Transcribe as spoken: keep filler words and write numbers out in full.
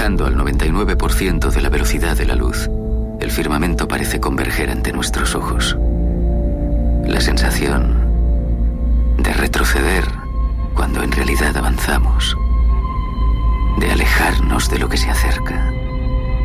viajando al noventa y nueve por ciento de la velocidad de la luz, el firmamento parece converger ante nuestros ojos. La sensación de retroceder cuando en realidad avanzamos, de alejarnos de lo que se acerca.